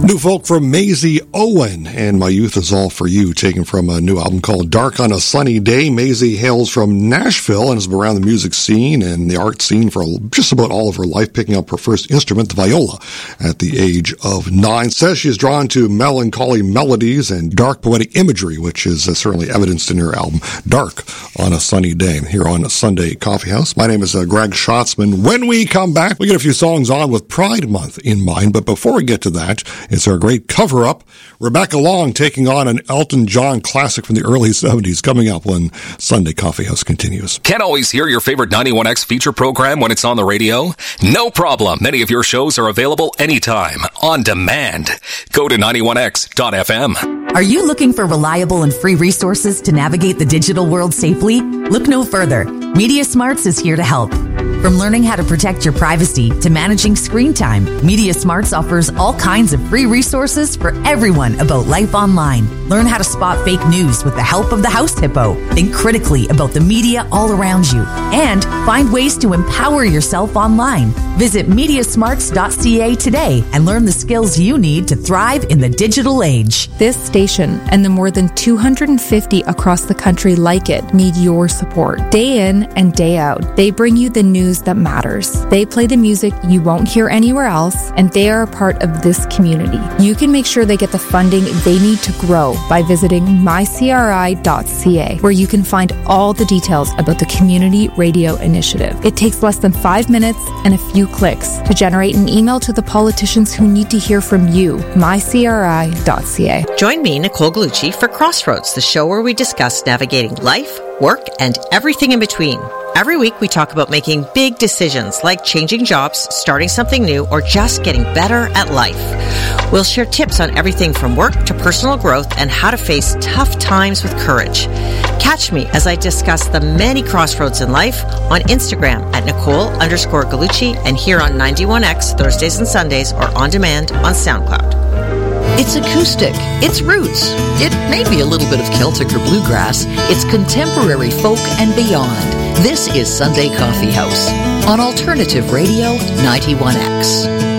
New folk from Maisie Owen and My Youth Is All For You, taken from a new album called Dark on a Sunny Day. Maisie hails from Nashville and has been around the music scene and the art scene for just about all of her life, picking up her first instrument, the viola, at the age of 9. Says she is drawn to melancholy melodies and dark poetic imagery, which is certainly evidenced in her album Dark on a Sunny Day, here on Sunday Coffee House. My name is Greg Schatzman. When we come back, we get a few songs on with Pride Month in mind, but before we get to that, it's our great cover-up. Rebecca Long taking on an Elton John classic from the early 70s, coming up when Sunday Coffee House continues. Can't always hear your favorite 91X feature program when it's on the radio? No problem. Many of your shows are available anytime, on demand. Go to 91x.fm. Are you looking for reliable and free resources to navigate the digital world safely? Look no further. Media Smarts is here to help. From learning how to protect your privacy to managing screen time, Media Smarts offers all kinds of free resources for everyone about life online. Learn how to spot fake news with the help of the House Hippo. Think critically about the media all around you. And find ways to empower yourself online. Visit Mediasmarts.ca today and learn the skills you need to thrive in the digital age. This station and the more than 250 across the country like it need your support. Day in and day out, they bring you the news that matters. They play the music you won't hear anywhere else, and they are a part of this community. You can make sure they get the funding they need to grow by visiting mycri.ca, where you can find all the details about the Community Radio Initiative. It takes less than 5 minutes and a few clicks to generate an email to the politicians who need to hear from you. mycri.ca. Join me, Nicole Gallucci, for Crossroads, the show where we discuss navigating life, work, and everything in between. Every week we talk about making big decisions like changing jobs, starting something new, or just getting better at life. We'll share tips on everything from work to personal growth and how to face tough times with courage. Catch me as I discuss the many crossroads in life on Instagram at Nicole_Gallucci and here on 91X Thursdays and Sundays or on demand on SoundCloud. It's acoustic. It's roots. It may be a little bit of Celtic or bluegrass. It's contemporary folk and beyond. This is Sunday Coffee House on Alternative Radio 91X.